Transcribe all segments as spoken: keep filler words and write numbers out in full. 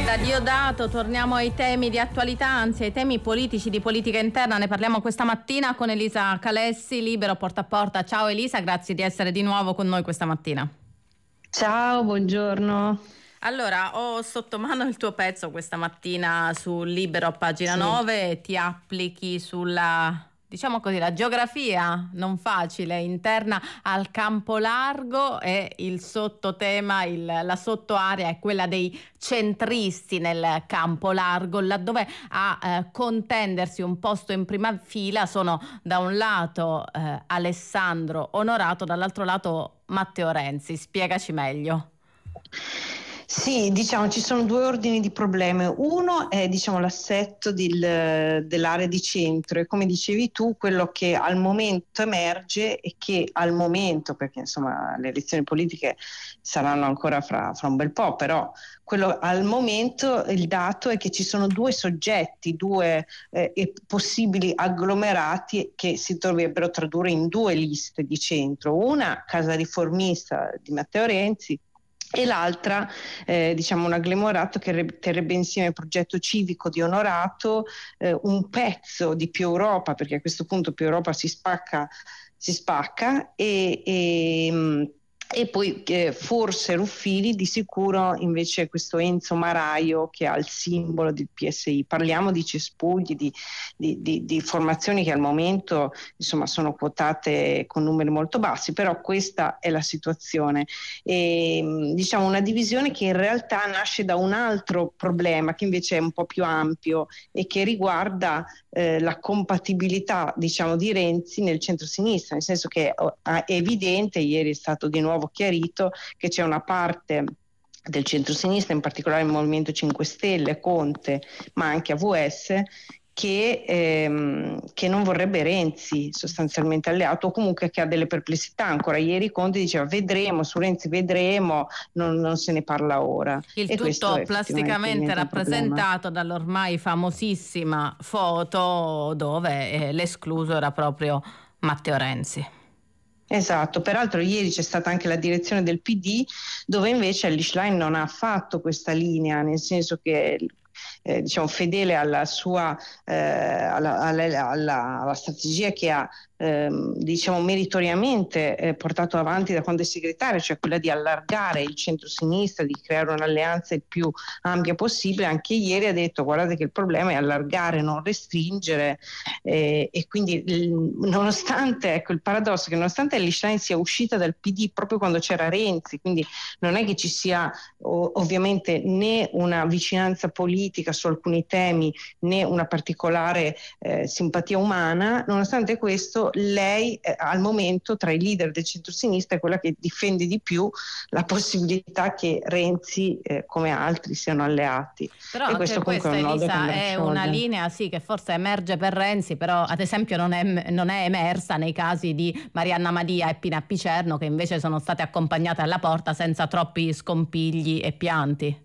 Da Diodato torniamo ai temi di attualità, anzi ai temi politici, di politica interna. Ne parliamo questa mattina con Elisa Calessi, Libero Porta a Porta. Ciao Elisa, grazie di essere di nuovo con noi questa mattina. Ciao, buongiorno. Allora, ho sotto mano il tuo pezzo questa mattina su Libero a pagina Sì. nove, ti applichi sulla, diciamo così, la geografia non facile interna al campo largo, e il sottotema, il, la sottoarea è quella dei centristi nel campo largo, laddove a eh, contendersi un posto in prima fila sono da un lato eh, Alessandro Onorato, dall'altro lato Matteo Renzi. Spiegaci meglio. Sì, diciamo ci sono due ordini di problemi. Uno è diciamo l'assetto del, dell'area di centro, e come dicevi tu, quello che al momento emerge è che al momento, perché insomma le elezioni politiche saranno ancora fra, fra un bel po', però quello al momento il dato è che ci sono due soggetti, due eh, possibili agglomerati che si dovrebbero tradurre in due liste di centro, una Casa Riformista di Matteo Renzi e l'altra eh, diciamo un agglomerato che terrebbe insieme il progetto civico di Onorato, eh, un pezzo di Più Europa, perché a questo punto Più Europa si spacca, si spacca e, e E poi eh, forse Ruffini, di sicuro invece questo Enzo Maraio che ha il simbolo del P S I. Parliamo di cespugli, di, di, di, di formazioni che al momento insomma sono quotate con numeri molto bassi, però questa è la situazione. E, diciamo una divisione che in realtà nasce da un altro problema che invece è un po' più ampio e che riguarda eh, la compatibilità diciamo di Renzi nel centro-sinistra, nel senso che è evidente, ieri è stato di nuovo chiarito che c'è una parte del centro-sinistra, in particolare il Movimento cinque Stelle, Conte, ma anche A V S, che, ehm, che non vorrebbe Renzi sostanzialmente alleato, o comunque che ha delle perplessità. Ancora ieri Conte diceva vedremo, su Renzi vedremo, non, non se ne parla ora. Il e tutto plasticamente rappresentato dall'ormai famosissima foto dove eh, l'escluso era proprio Matteo Renzi. Esatto, peraltro ieri c'è stata anche la direzione del P D, dove invece Elly Schlein non ha fatto questa linea, nel senso che eh, diciamo fedele alla sua eh, alla, alla, alla, alla strategia che ha ehm, diciamo meritoriamente eh, portato avanti da quando è segretario, cioè quella di allargare il centro-sinistra, di creare un'alleanza il più ampia possibile. Anche ieri ha detto guardate che il problema è allargare, non restringere, eh, e quindi il, nonostante, ecco il paradosso che nonostante Elly Schlein sia uscita dal P D proprio quando c'era Renzi, quindi non è che ci sia o, ovviamente né una vicinanza politica su alcuni temi né una particolare eh, simpatia umana, nonostante questo lei eh, al momento tra i leader del centro-sinistra è quella che difende di più la possibilità che Renzi eh, come altri siano alleati. Però e questo questa, è, un Elisa, è una linea sì che forse emerge per Renzi, però ad esempio non è, non è emersa nei casi di Marianna Madia e Pina Picerno, che invece sono state accompagnate alla porta senza troppi scompigli e pianti.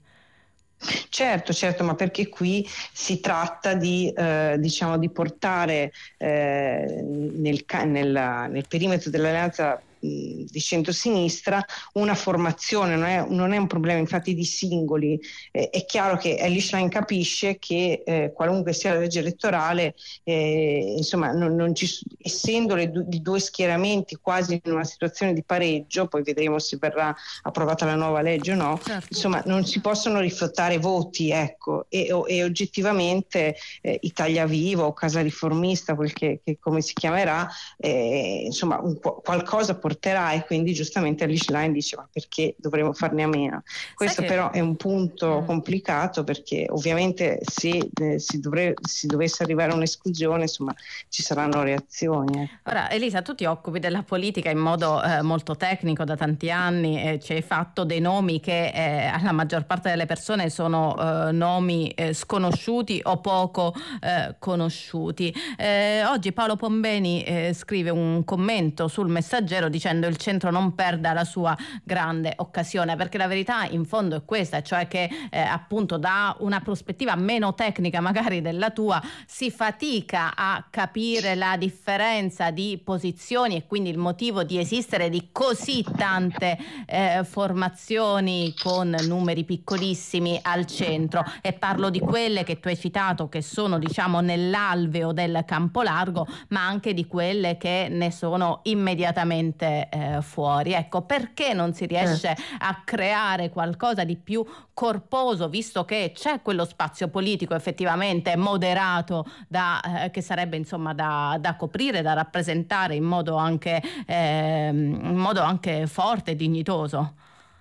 Certo, certo, ma perché qui si tratta di, eh, diciamo, di portare eh, nel, nel, nel perimetro dell'alleanza di centrosinistra una formazione, non è, non è un problema infatti di singoli. Eh, è chiaro che Elly Schlein capisce che eh, qualunque sia la legge elettorale, eh, insomma, non, non ci, essendo le du- i due schieramenti quasi in una situazione di pareggio, poi vedremo se verrà approvata la nuova legge o no, certo. Insomma non si possono riflottare voti, ecco, e, e oggettivamente eh, Italia Viva o Casa Riformista, quel che, che come si chiamerà, eh, insomma un, qualcosa porterà, e quindi giustamente Elly Schlein dice ma perché dovremmo farne a meno. Questo Sai però che... è un punto mm. complicato, perché ovviamente se eh, si, dovre- si dovesse arrivare a un'esclusione insomma ci saranno reazioni. Eh. Ora Elisa, tu ti occupi della politica in modo eh, molto tecnico da tanti anni, e ci hai fatto dei nomi che eh, alla maggior parte delle persone sono eh, nomi eh, sconosciuti o poco eh, conosciuti. Eh, oggi Paolo Pombeni eh, scrive un commento sul Messaggero dicendo il centro non perda la sua grande occasione, perché la verità in fondo è questa, cioè che eh, appunto da una prospettiva meno tecnica magari della tua si fatica a capire la differenza di posizioni e quindi il motivo di esistere di così tante eh, formazioni con numeri piccolissimi al centro, e parlo di quelle che tu hai citato che sono diciamo nell'alveo del campo largo, ma anche di quelle che ne sono immediatamente eh, fuori. Ecco, perché non si riesce a creare qualcosa di più corposo, visto che c'è quello spazio politico effettivamente moderato da, eh, che sarebbe insomma da, da coprire, da rappresentare in modo anche, eh, in modo anche forte e dignitoso?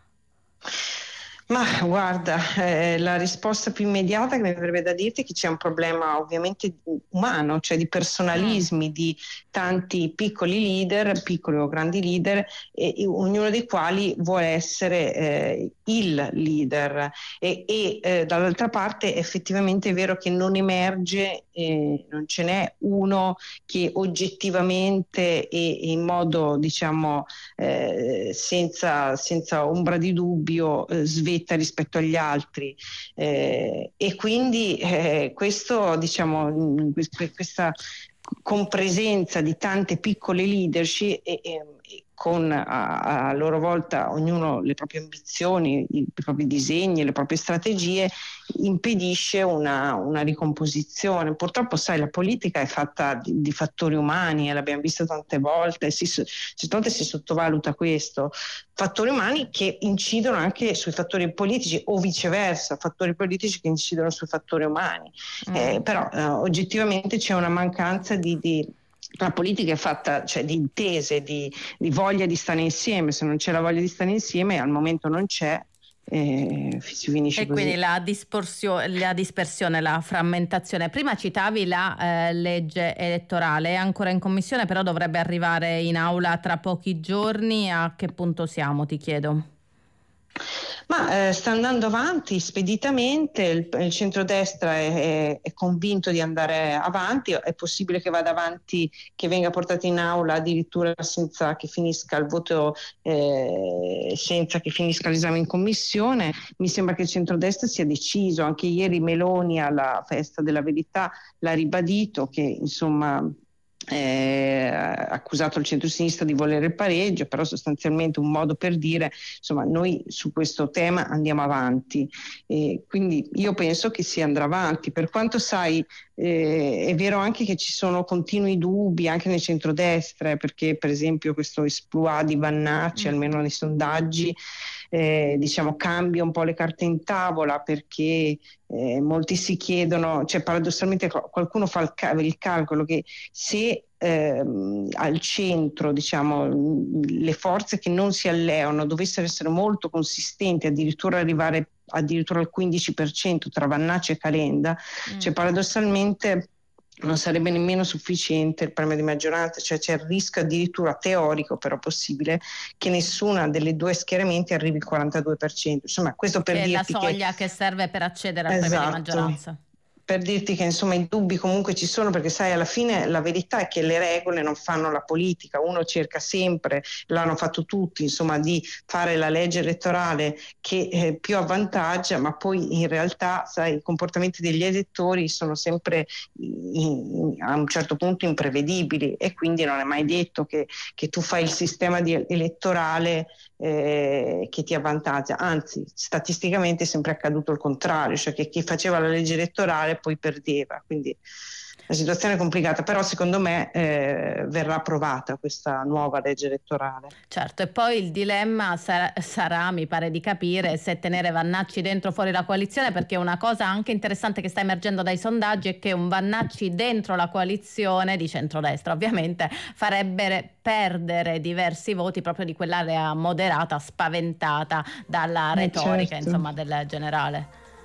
Ma guarda, eh, la risposta più immediata che mi verrebbe da dirti è che c'è un problema ovviamente umano, cioè di personalismi, di tanti piccoli leader, piccoli o grandi leader, e, e ognuno dei quali vuole essere eh, il leader. E, e eh, dall'altra parte effettivamente è vero che non emerge, eh, non ce n'è uno che oggettivamente e, e in modo diciamo eh, senza, senza ombra di dubbio eh, sveglia rispetto agli altri, eh, e quindi eh, questo diciamo questa compresenza di tante piccole leadership e, e, e con a, a loro volta ognuno le proprie ambizioni, i, i propri disegni, le proprie strategie, impedisce una, una ricomposizione. Purtroppo sai, la politica è fatta di, di fattori umani, e l'abbiamo visto tante volte, si, certe volte si sottovaluta questo, fattori umani che incidono anche sui fattori politici o viceversa, fattori politici che incidono sui fattori umani. Mm. Eh, però eh, oggettivamente c'è una mancanza di, di la politica è fatta cioè, di intese, di, di voglia di stare insieme. Se non c'è la voglia di stare insieme, al momento non c'è, e si finisce e così. Quindi la, la dispersione, la frammentazione. Prima citavi la eh, legge elettorale, è ancora in commissione, però dovrebbe arrivare in aula tra pochi giorni. A che punto siamo, ti chiedo? Ma eh, sta andando avanti speditamente, il, il centrodestra è, è, è convinto di andare avanti, è possibile che vada avanti, che venga portato in aula addirittura senza che finisca il voto, eh, senza che finisca l'esame in commissione. Mi sembra che il centrodestra sia deciso, anche ieri Meloni alla Festa della Verità l'ha ribadito che insomma Eh, ha accusato il centro-sinistra di volere il pareggio, però sostanzialmente un modo per dire insomma noi su questo tema andiamo avanti, e quindi io penso che si andrà avanti. Per quanto sai eh, è vero anche che ci sono continui dubbi anche nel centrodestra, perché per esempio questo esploit di Vannacci, mm. almeno nei sondaggi, eh, diciamo cambia un po' le carte in tavola, perché eh, molti si chiedono, cioè paradossalmente qualcuno fa il, cal- il calcolo che se ehm, al centro diciamo le forze che non si alleano dovessero essere molto consistenti, addirittura arrivare addirittura al quindici per cento tra Vannacci e Calenda, mm. cioè paradossalmente non sarebbe nemmeno sufficiente il premio di maggioranza, cioè c'è il rischio addirittura teorico, però possibile, che nessuna delle due schieramenti arrivi al quarantadue per cento. Insomma, questo per che è dirti la soglia che... che serve per accedere al esatto. premio di maggioranza. Per dirti che insomma i dubbi comunque ci sono, perché sai alla fine la verità è che le regole non fanno la politica, uno cerca sempre, l'hanno fatto tutti, insomma di fare la legge elettorale che eh, più avvantaggia, ma poi in realtà sai i comportamenti degli elettori sono sempre in, in, a un certo punto imprevedibili, e quindi non è mai detto che, che tu fai il sistema di, elettorale eh, che ti avvantaggia, anzi statisticamente è sempre accaduto il contrario, cioè che chi faceva la legge elettorale poi perdeva, quindi la situazione è complicata, però secondo me eh, verrà approvata questa nuova legge elettorale. Certo, e poi il dilemma sarà, sarà, mi pare di capire, se tenere Vannacci dentro o fuori la coalizione, perché una cosa anche interessante che sta emergendo dai sondaggi è che un Vannacci dentro la coalizione di centrodestra ovviamente farebbe perdere diversi voti proprio di quell'area moderata spaventata dalla retorica, eh certo. insomma, del generale.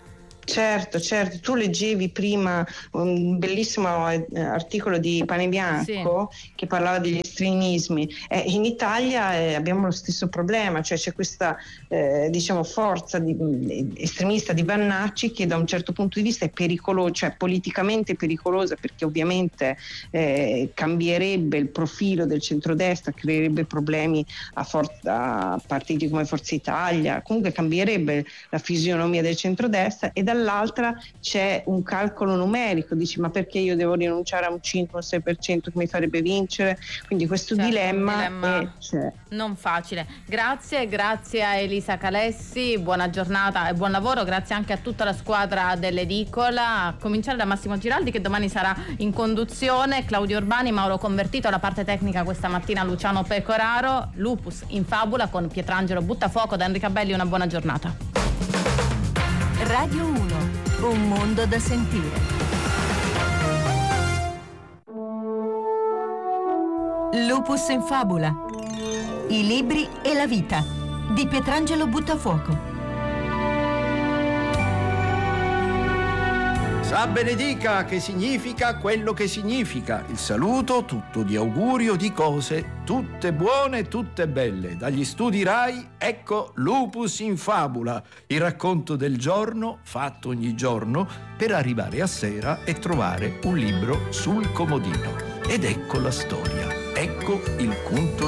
Certo, certo, tu leggevi prima un bellissimo articolo di Pane Bianco sì. che parlava degli estremismi. Eh, in Italia eh, abbiamo lo stesso problema, cioè c'è questa eh, diciamo forza di, estremista di Vannacci che da un certo punto di vista è pericolosa, cioè politicamente pericolosa, perché ovviamente eh, cambierebbe il profilo del centrodestra, creerebbe problemi a, for- a partiti come Forza Italia, comunque cambierebbe la fisionomia del centrodestra, e dall'altra c'è un calcolo numerico, dici ma perché io devo rinunciare a un cinque o sei per cento che mi farebbe vincere, quindi questo certo, dilemma, dilemma è, cioè. non facile. Grazie, grazie a Elisa Calessi, buona giornata e buon lavoro, grazie anche a tutta la squadra dell'Edicola, a cominciare da Massimo Giraldi che domani sarà in conduzione, Claudio Urbani, Mauro Convertito, alla parte tecnica questa mattina Luciano Pecoraro, Lupus in Fabula con Pietrangelo Buttafuoco, da Enrica Belli, una buona giornata. Radio uno, un mondo da sentire. Lupus in Fabula, i libri e la vita di Pietrangelo Buttafuoco. Sa benedica, che significa quello che significa. Il saluto tutto di augurio di cose tutte buone, tutte belle. Dagli studi Rai, ecco Lupus in Fabula, il racconto del giorno fatto ogni giorno per arrivare a sera e trovare un libro sul comodino. Ed ecco la storia, ecco il punto